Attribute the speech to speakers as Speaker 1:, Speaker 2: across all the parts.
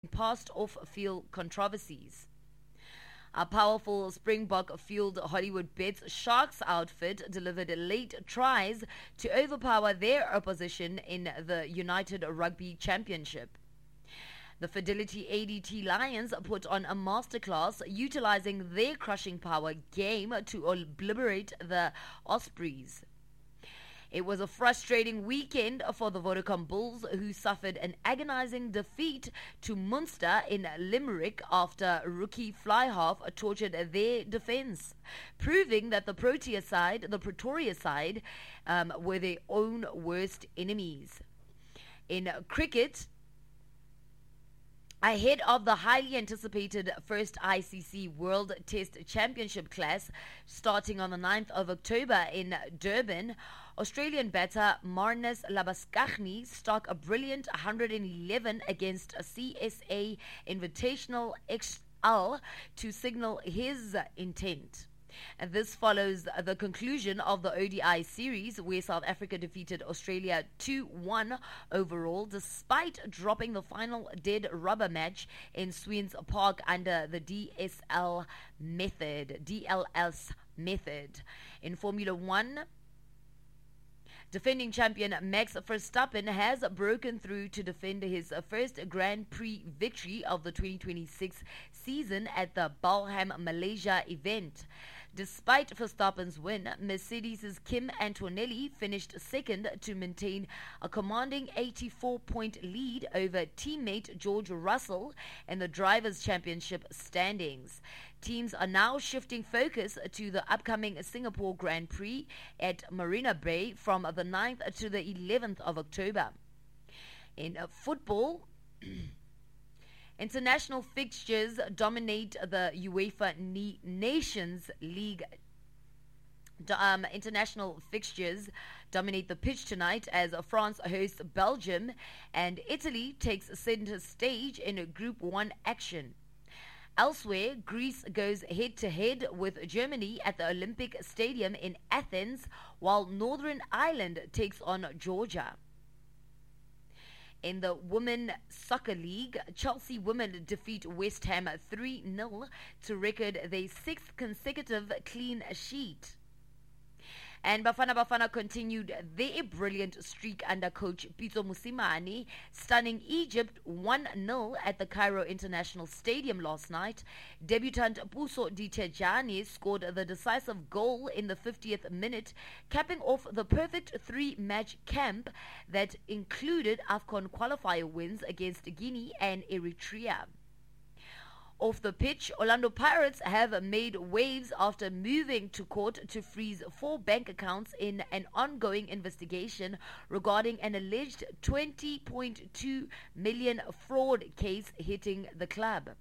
Speaker 1: past off-field controversies. A powerful Springbok-fueled Hollywood Bets Sharks outfit delivered late tries to overpower their opposition in the United Rugby Championship. The Fidelity ADT Lions put on a masterclass utilizing their crushing power game to obliterate the Ospreys. It was a frustrating weekend for the Vodacom Bulls, who suffered an agonizing defeat to Munster in Limerick after rookie fly half tortured their defense, proving that the Pretoria side, were their own worst enemies. In cricket, ahead of the highly anticipated first ICC World Test Championship clash starting on the 9th of October in Durban, Australian batter Marnus Labuschagne struck a brilliant 111 against a CSA Invitational XL to signal his intent. And this follows the conclusion of the ODI series, where South Africa defeated Australia 2-1 overall, despite dropping the final dead rubber match in Swens Park under the DLS method. In Formula One, defending champion Max Verstappen has broken through to defend his first Grand Prix victory of the 2026 season at the Balham Malaysia event. Despite Verstappen's win, Mercedes' Kim Antonelli finished second to maintain a commanding 84-point lead over teammate George Russell in the Drivers' Championship standings. Teams are now shifting focus to the upcoming Singapore Grand Prix at Marina Bay from the 9th to the 11th of October. In football, international fixtures dominate the UEFA Nations League. International fixtures dominate the pitch tonight as France hosts Belgium and Italy takes center stage in a Group 1 action. Elsewhere, Greece goes head-to-head with Germany at the Olympic Stadium in Athens, while Northern Ireland takes on Georgia. In the Women Soccer League, Chelsea women defeat West Ham 3-0 to record their sixth consecutive clean sheet. And Bafana continued their brilliant streak under coach Pitso Mosimane, stunning Egypt 1-0 at the Cairo International Stadium last night. Debutant Puso Ditejane scored the decisive goal in the 50th minute, capping off the perfect three-match camp that included AFCON qualifier wins against Guinea and Eritrea. Off the pitch, Orlando Pirates have made waves after moving to court to freeze 4 bank accounts in an ongoing investigation regarding an alleged 20.2 million fraud case hitting the club.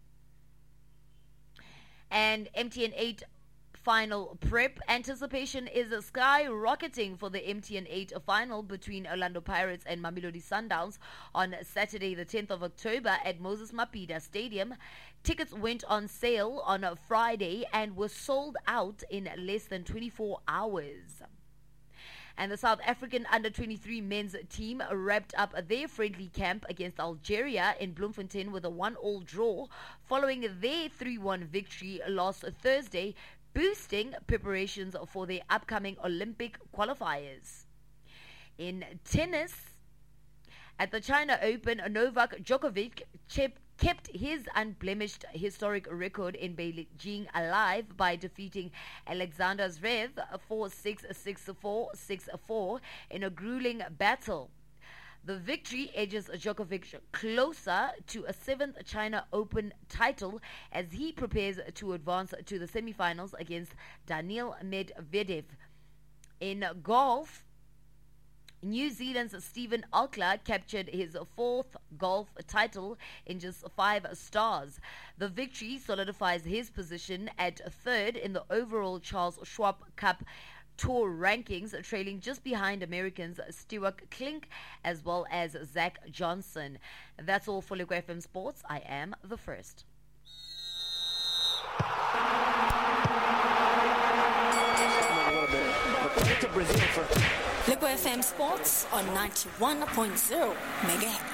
Speaker 1: And MTN 8 final prep anticipation is skyrocketing for the MTN 8 final between Orlando Pirates and Mamelodi Sundowns on Saturday the 10th of October at Moses Mabhida Stadium. Tickets went on sale on Friday and were sold out in less than 24 hours. And the South African under-23 men's team wrapped up their friendly camp against Algeria in Bloemfontein with a 1-1 draw following their 3-1 victory last Thursday, boosting preparations for their upcoming Olympic qualifiers. In tennis, at the China Open, Novak Djokovic kept his unblemished historic record in Beijing alive by defeating Alexander Zverev 4-6, 6-4, 6-4 in a grueling battle. The victory edges Djokovic closer to a 7th China Open title as he prepares to advance to the semifinals against Daniil Medvedev. In golf, New Zealand's Stephen Alcla captured his 4th golf title in just 5 stars. The victory solidifies his position at 3rd in the overall Charles Schwab Cup Tour rankings, trailing just behind Americans Stewart Klink as well as Zach Johnson. That's all for Liquid FM Sports. I am the first.
Speaker 2: Liquid FM Sports on 91.0 MHz.